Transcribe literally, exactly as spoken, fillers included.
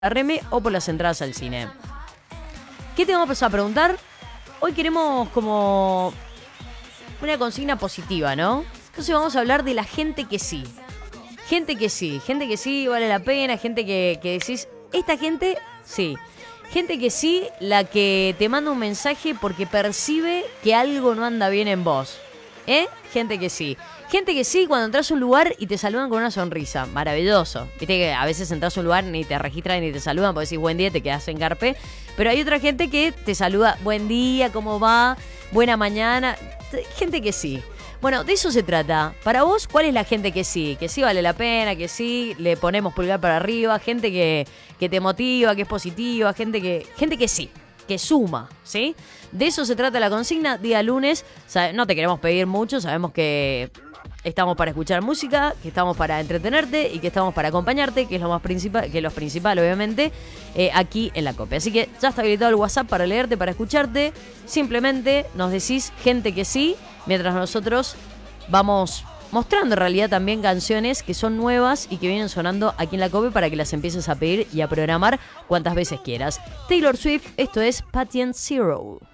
Reme o por las entradas al cine. ¿Qué te vamos a preguntar? Hoy queremos como una consigna positiva, ¿no? Entonces vamos a hablar de la gente que sí. Gente que sí, gente que sí vale la pena, gente que, que decís, esta gente sí. Gente que sí, la que te manda un mensaje porque percibe que algo no anda bien en vos. ¿Eh? Gente que sí. Gente que sí, cuando entras a un lugar y te saludan con una sonrisa. Maravilloso. Viste que a veces entras a un lugar ni te registran ni te saludan porque decís buen día, te quedas en garpe. Pero hay otra gente que te saluda, buen día, ¿cómo va? Buena mañana. Gente que sí. Bueno, de eso se trata. Para vos, ¿cuál es la gente que sí? Que sí vale la pena, que sí le ponemos pulgar para arriba, gente que, que te motiva, que es positiva, gente que, gente que sí, que suma, ¿sí? De eso se trata la consigna, día lunes. No te queremos pedir mucho, sabemos que estamos para escuchar música, que estamos para entretenerte y que estamos para acompañarte, que es lo más principal, que es lo principal, obviamente, eh, aquí en la Copia. Así que ya está habilitado el WhatsApp para leerte, para escucharte. Simplemente nos decís gente que sí, mientras nosotros vamos mostrando en realidad también canciones que son nuevas y que vienen sonando aquí en la Copia para que las empieces a pedir y a programar cuantas veces quieras. Taylor Swift, esto es Patient Zero.